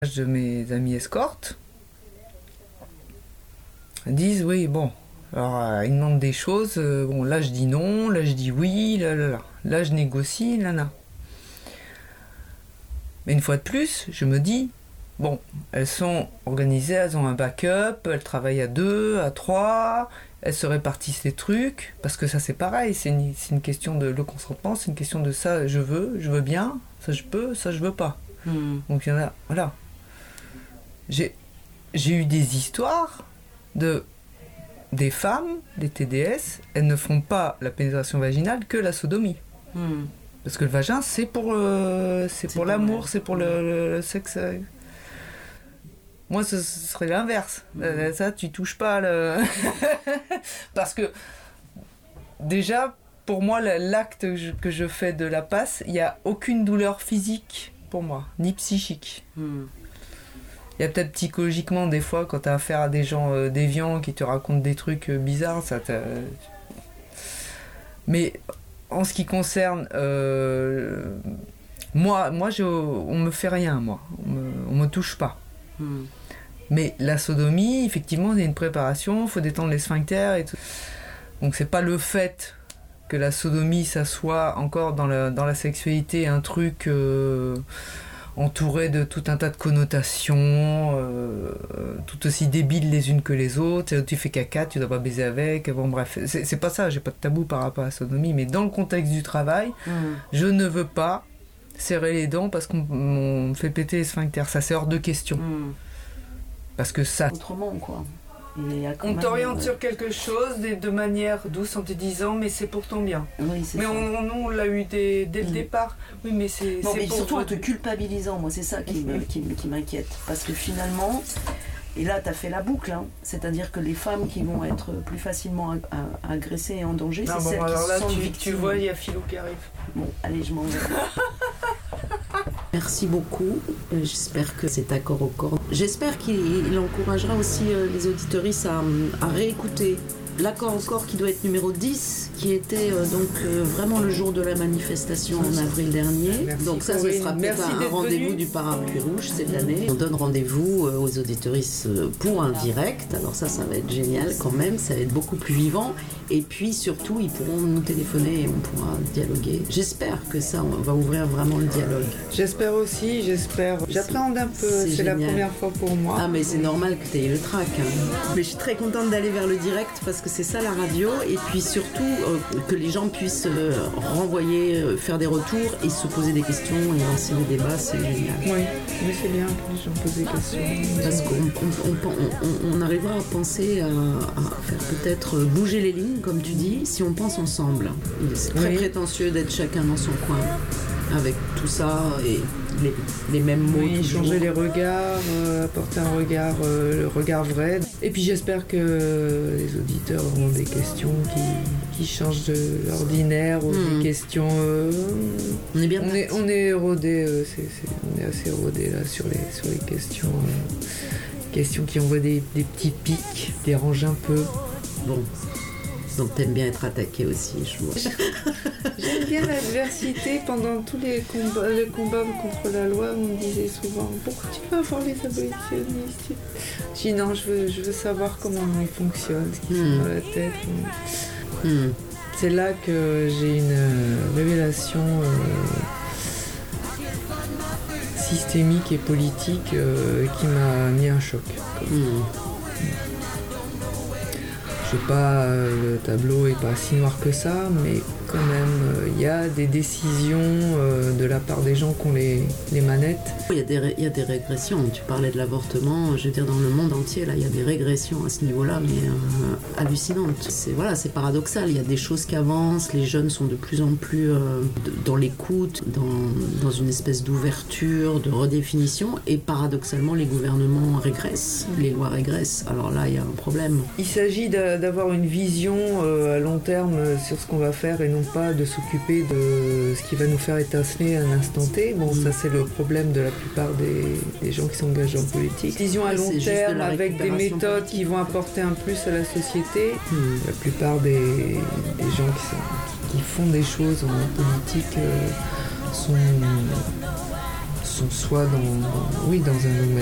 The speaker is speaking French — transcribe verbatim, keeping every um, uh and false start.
De mes amis escortes disent oui, bon, alors euh, ils demandent des choses, euh, bon là je dis non, là je dis oui, là là là, là je négocie, là là. Mais une fois de plus, je me dis, bon, elles sont organisées, elles ont un backup, elles travaillent à deux, à trois, elles se répartissent les trucs, parce que ça c'est pareil, c'est une, c'est une question de le consentement, c'est une question de ça je veux, je veux bien, ça je peux, ça je veux pas. Mmh. Donc il y en a, voilà. J'ai, j'ai eu des histoires de des femmes, des T D S, elles ne font pas la pénétration vaginale que la sodomie. Mmh. Parce que le vagin, c'est pour, euh, c'est c'est pour l'amour, c'est pour le, le, le sexe. Moi, ce, ce serait l'inverse. Mmh. Ça, tu touches pas le... Parce que, déjà, pour moi, l'acte que je, que je fais de la passe, il n'y a aucune douleur physique pour moi, ni psychique. Mmh. Il y a peut-être psychologiquement des fois quand tu as affaire à des gens euh, déviants qui te racontent des trucs euh, bizarres, ça t'a... Mais en ce qui concerne euh, moi, moi je, on me fait rien, moi, on me, on me touche pas. Mm. Mais la sodomie, effectivement, il y a une préparation, il faut détendre les sphincters et tout. Donc c'est pas le fait que la sodomie, ça soit encore dans la, dans la sexualité un truc... Euh, entouré de tout un tas de connotations, euh, tout aussi débiles les unes que les autres. Tu fais caca, tu dois pas baiser avec. Bon, bref, c'est, c'est pas ça, j'ai pas de tabou par rapport à la sodomie, mais dans le contexte du travail, mmh. je ne veux pas serrer les dents parce qu'on on me fait péter les sphincters. Ça, c'est hors de question. Mmh. Parce que ça. Autrement, quoi. On t'oriente euh... sur quelque chose de, de manière douce en te disant mais c'est pour ton bien. Oui, c'est mais ça. on, on, on l'a eu dès, dès mmh. le départ. Oui, mais c'est, non, c'est mais pour surtout toi. en te culpabilisant. Moi, c'est ça qui, me, qui, qui m'inquiète. Parce que finalement, et là, tu as fait la boucle. Hein. C'est-à-dire que les femmes qui vont être plus facilement ag- agressées et en danger, non, c'est bon, celles alors qui là, sont tu, victimes. Tu vois, il y a Philou qui arrive. Bon, allez, je m'en vais. Merci beaucoup. J'espère que cet accord au corps. J'espère qu'il encouragera aussi les auditeuristes à, à réécouter l'accord au corps qui doit être numéro dix, qui était euh, donc euh, vraiment le jour de la manifestation en avril dernier. Merci donc ça, ce sera peut-être un rendez-vous venu. Du parapluie rouge cette année. On donne rendez-vous euh, aux auditeuristes pour un direct. Alors ça, ça va être génial quand même. Ça va être beaucoup plus vivant. Et puis surtout, ils pourront nous téléphoner et on pourra dialoguer. J'espère que ça, on va ouvrir vraiment le dialogue. J'espère aussi, j'espère. J'appréhende un peu, c'est, c'est la première fois pour moi. Ah mais c'est normal que tu aies le trac. Hein. Mais je suis très contente d'aller vers le direct parce que c'est ça la radio. Et puis surtout, euh, que les gens puissent euh, renvoyer, euh, faire des retours et se poser des questions et lancer des débats, c'est génial. Oui, mais c'est bien que les gens posent des questions. Parce qu'on on, on, on, on arrivera à penser à, à faire peut-être bouger les lignes, comme tu dis, si on pense ensemble. C'est très oui. prétentieux d'être chacun dans son coin avec tout ça et les, les mêmes mots. Oui, changer les regards, euh, apporter un regard, euh, le regard vrai. Et puis j'espère que les auditeurs auront des questions qui, qui changent de l'ordinaire ou mmh. des questions. Euh, on est bien. On est, on est rodé, euh, c'est, c'est, on est assez rodé là sur les sur les questions, euh, questions qui envoient des, des petits pics, dérangent un peu. Bon. Donc t'aimes bien être attaqué aussi, je vois. J'aime bien l'adversité. Pendant tous les combats, les combats contre la loi, on me disait souvent pourquoi tu veux avoir les abolitionnistes. Je dis non, je veux, je veux savoir comment ils fonctionnent, ce qu'ils font mmh. dans la tête. Mmh. C'est là que j'ai une révélation euh, systémique et politique euh, qui m'a mis un choc. Mmh. Je sais pas, euh, le tableau est pas si noir que ça, mais quand même, il euh, y a des décisions euh, de la part des gens qui ont les, les manettes. Il y a des ré- y a des régressions. Tu parlais de l'avortement, je veux dire, dans le monde entier, là, il y a des régressions à ce niveau-là, mais euh, hallucinantes. C'est, voilà, c'est paradoxal. Il y a des choses qui avancent, les jeunes sont de plus en plus euh, de, dans l'écoute, dans, dans une espèce d'ouverture, de redéfinition, et paradoxalement, les gouvernements régressent, les lois régressent. Alors là, il y a un problème. Il s'agit de, d'avoir une vision euh, à long terme sur ce qu'on va faire et non pas de s'occuper de ce qui va nous faire étinceler à un instant T. Bon, mmh. ça c'est le problème de la plupart des, des gens qui s'engagent en politique. Vision à long c'est terme avec des méthodes qui vont apporter un plus à la société. Mmh. La plupart des, des gens qui, sont, qui font des choses en politique euh, sont, son soi dans, dans, oui, dans un dogmatisme.